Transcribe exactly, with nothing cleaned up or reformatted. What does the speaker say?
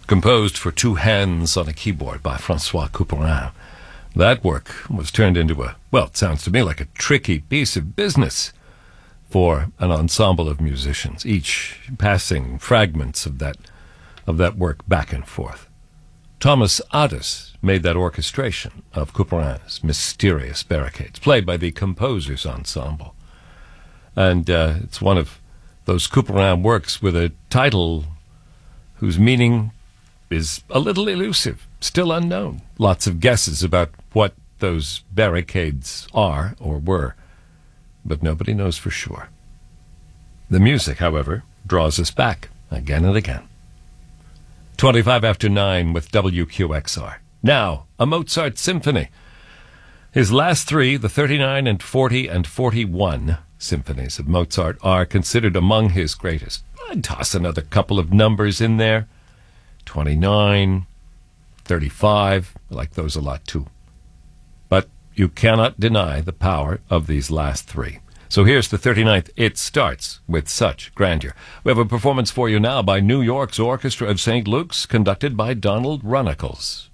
composed for two hands on a keyboard by Francois Couperin. That work was turned into a, well, it sounds to me like a tricky piece of business for an ensemble of musicians, each passing fragments of that of that work back and forth. Thomas Adès made that orchestration of Couperin's mysterious barricades, played by the Composers Ensemble. And uh, it's one of those Couperin works with a title whose meaning is a little elusive, still unknown. Lots of guesses about what those barricades are or were, but nobody knows for sure. The music, however, draws us back again and again. twenty-five after nine with W Q X R. Now, a Mozart symphony. His last three, the thirty-nine and forty and forty-one symphonies of Mozart, are considered among his greatest. I'd toss another couple of numbers in there. twenty-nine, thirty-five, I like those a lot too. But you cannot deny the power of these last three. So here's the thirty-ninth. It starts with such grandeur. We have a performance for you now by New York's Orchestra of Saint Luke's, conducted by Donald Runnicles.